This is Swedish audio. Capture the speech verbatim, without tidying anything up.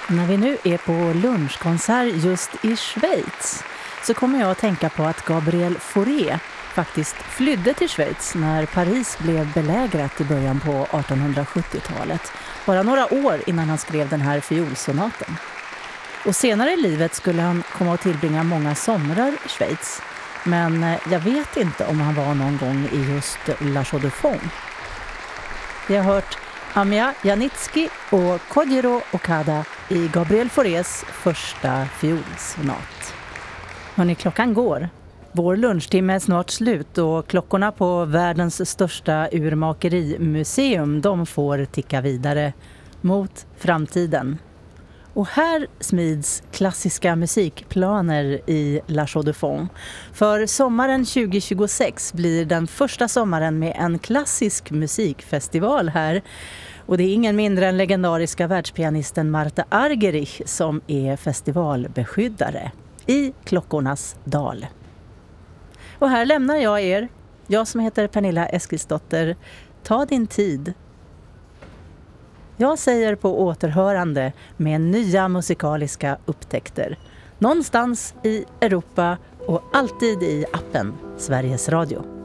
När vi nu är på lunchkonsert just i Schweiz så kommer jag att tänka på att Gabriel Fauré faktiskt flydde till Schweiz när Paris blev belägrat i början på artonhundrasjuttiotalet. Bara några år innan han skrev den här fiolsonaten. Och senare i livet skulle han komma att tillbringa många somrar i Schweiz. Men jag vet inte om han var någon gång i just La Chaux-de-Fonds. Vi har hört Amiya Janicki och Kojiro Okada i Gabriel Faurés första fiolsonat. Hörrni, klockan går. Vår lunchtimme är snart slut och klockorna på världens största urmakerimuseum, de får ticka vidare mot framtiden. Och här smids klassiska musikplaner i La Chaux-de-Fonds. För sommaren tjugo tjugosex blir den första sommaren med en klassisk musikfestival här. Och det är ingen mindre än legendariska världspianisten Martha Argerich som är festivalbeskyddare i Klockornas dal. Och här lämnar jag er, jag som heter Pernilla Eskilsdotter. Ta din tid. Jag säger på återhörande med nya musikaliska upptäckter. Någonstans i Europa och alltid i appen Sveriges Radio.